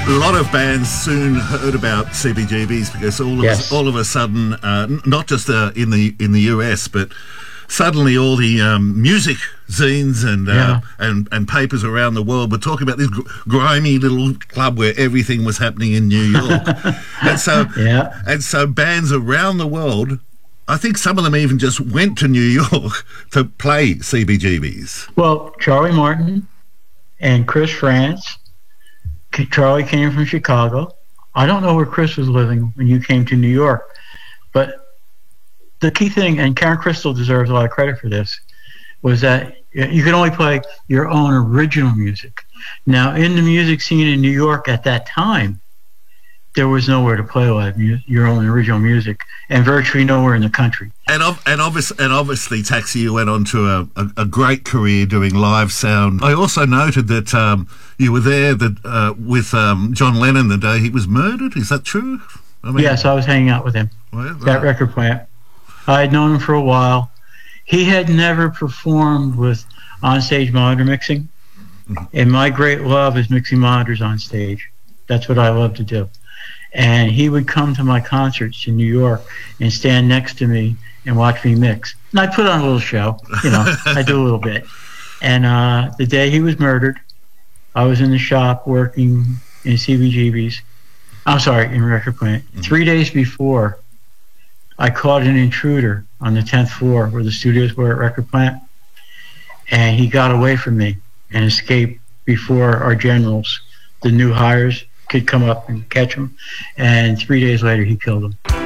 A lot of bands soon heard about CBGBs because all of a sudden, not just in the US, but suddenly all the music zines and papers around the world were talking about this grimy little club where everything was happening in New York. and so bands around the world, I think some of them even just went to New York to play CBGBs. Well, Charlie Martin and Chris France. Charlie came from Chicago. I don't know where Chris was living when you came to New York, but the key thing, and Karen Crystal deserves a lot of credit for this, was that you could only play your own original music. Now, in the music scene in New York at that time, there was nowhere to play your own original music, and virtually nowhere in the country. And obviously, Taxi, you went on to a great career doing live sound. I also noted that you were there with John Lennon the day he was murdered. Is that true? Yes, I was hanging out with him at that record plant. I had known him for a while. He had never performed with onstage monitor mixing, and my great love is mixing monitors on stage. That's what I love to do. And he would come to my concerts in New York and stand next to me and watch me mix. And I put on a little show, I do a little bit. And the day he was murdered, I was in the shop working in CBGB's. I'm sorry, in Record Plant. 3 days before, I caught an intruder on the 10th floor where the studios were at Record Plant. And he got away from me and escaped before our generals, the new hires, could come up and catch him, and 3 days later he killed him.